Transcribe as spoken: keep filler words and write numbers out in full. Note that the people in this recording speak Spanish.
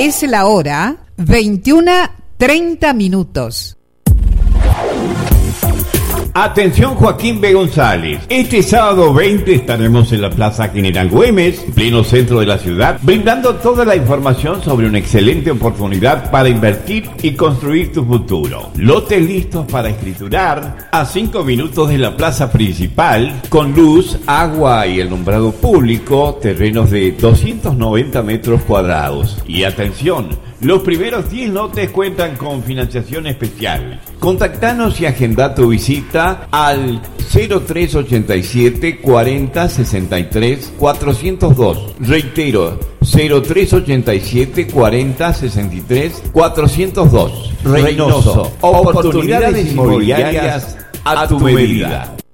Es la hora veintiuna treinta minutos. Atención Joaquín B. González, este sábado veinte estaremos en la Plaza General Güemes, en pleno centro de la ciudad, brindando toda la información sobre una excelente oportunidad para invertir y construir tu futuro. Lotes listos para escriturar, a cinco minutos de la plaza principal, con luz, agua y alumbrado público, terrenos de doscientos noventa metros cuadrados. Y atención, los primeros diez lotes cuentan con financiación especial. Contactanos y agenda tu visita al cero tres ochenta y siete cuarenta sesenta y tres cuatrocientos dos. Reitero, cero tres ochenta y siete cuarenta sesenta y tres cuatrocientos dos. Reynoso, oportunidades inmobiliarias a tu medida.